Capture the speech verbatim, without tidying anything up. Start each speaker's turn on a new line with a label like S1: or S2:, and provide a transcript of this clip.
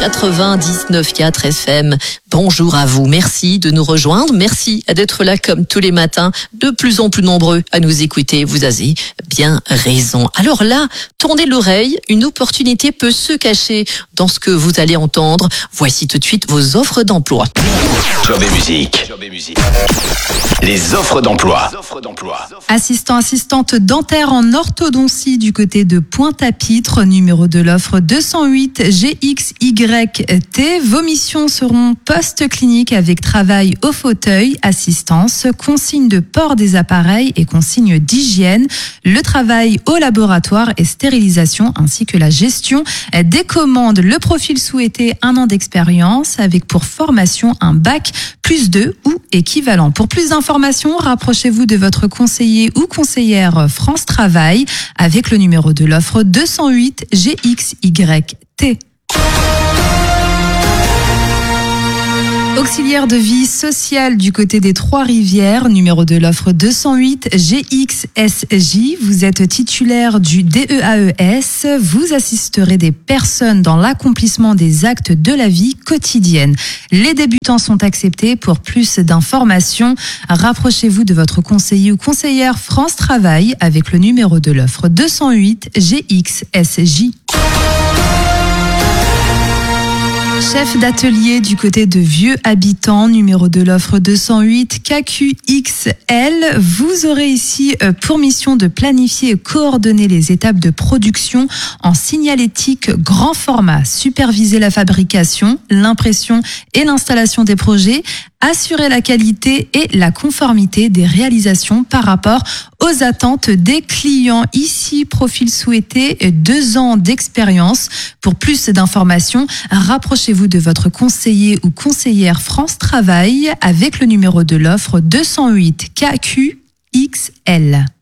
S1: quatre-vingt-dix-neuf virgule quatre F M. Bonjour à vous, merci de nous rejoindre, merci d'être là comme tous les matins, de plus en plus nombreux à nous écouter, vous avez bien raison. Alors là, tournez l'oreille, une opportunité peut se cacher dans ce que vous allez entendre. Voici tout de suite vos offres d'emploi.
S2: Job et musique. Les offres d'emploi.
S3: Assistant, assistante dentaire en orthodontie du côté de Pointe-à-Pitre, numéro de l'offre deux cent huit G X Y T. Vos missions seront post-clinique avec travail au fauteuil, assistance, consigne de port des appareils et consigne d'hygiène, le travail au laboratoire et stérilisation ainsi que la gestion des commandes. Le profil souhaité, un an d'expérience avec pour formation un bac plus deux ou équivalent. Pour plus d'informations, rapprochez-vous de votre conseiller ou conseillère France Travail avec le numéro de l'offre deux cent huit G X Y T. Auxiliaire de vie sociale du côté des Trois-Rivières, numéro de l'offre deux cent huit G X S J. Vous êtes titulaire du D E A E S. Vous assisterez des personnes dans l'accomplissement des actes de la vie quotidienne. Les débutants sont acceptés. Pour plus d'informations, rapprochez-vous de votre conseiller ou conseillère France Travail avec le numéro de l'offre deux cent huit G X S J. Chef d'atelier du côté de Vieux Habitants, numéro de l'offre deux cent huit K Q X L. Vous aurez ici pour mission de planifier et coordonner les étapes de production en signalétique grand format, superviser la fabrication, l'impression et l'installation des projets, assurer la qualité et la conformité des réalisations par rapport aux attentes des clients. Ici, profil souhaité, deux ans d'expérience. Pour plus d'informations, rapprochez-vous de votre conseiller ou conseillère France Travail avec le numéro de l'offre deux cent huit K Q X L.